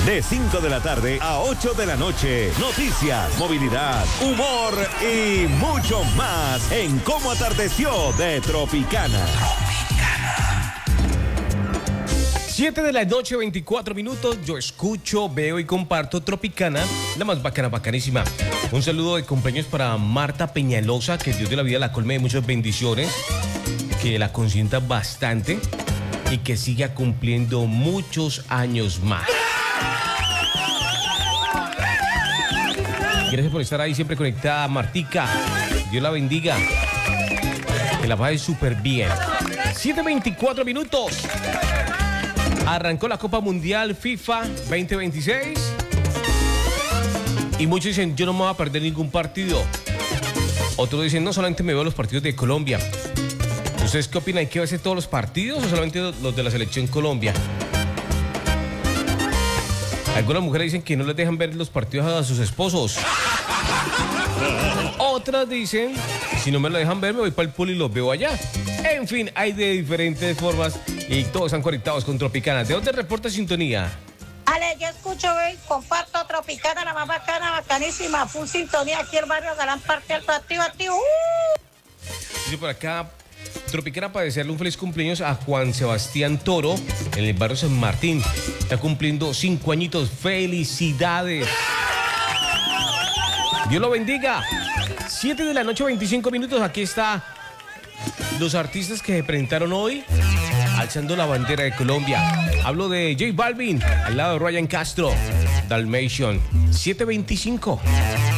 De 5 de la tarde a 8 de la noche. Noticias, movilidad, humor y mucho más en Cómo Atardeció de Tropicana. 7 de la noche, 24 minutos. Yo escucho, veo y comparto Tropicana, la más bacana, bacanísima. Un saludo de cumpleaños para Marta Peñalosa, que Dios de la vida la colme de muchas bendiciones, que la consienta bastante y que siga cumpliendo muchos años más. Gracias por estar ahí siempre conectada, Martica. Dios la bendiga. Que la pase súper bien. 7:24 minutos. Arrancó la Copa Mundial FIFA 2026 y muchos dicen, yo no me voy a perder ningún partido. Otros dicen, no, solamente me veo los partidos de Colombia. ¿Ustedes qué opinan? ¿Hay que verse todos los partidos o solamente los de la selección Colombia? Algunas mujeres dicen que no les dejan ver los partidos a sus esposos. Otras dicen, si no me lo dejan ver, me voy para el pool y los veo allá. En fin, hay de diferentes formas y todos están conectados con Tropicana. ¿De dónde reporta sintonía? Ale, yo escucho y comparto Tropicana, la más bacana, bacanísima, full sintonía aquí el barrio Galán Parque Alto, activo. Yo por acá, Tropicana, para desearle un feliz cumpleaños a Juan Sebastián Toro en el barrio San Martín. Está cumpliendo 5 añitos. ¡Felicidades! Dios lo bendiga. 7 de la noche, 25 minutos. Aquí está los artistas que se presentaron hoy alzando la bandera de Colombia. Hablo de J Balvin al lado de Ryan Castro, Dalmatian. 7:25.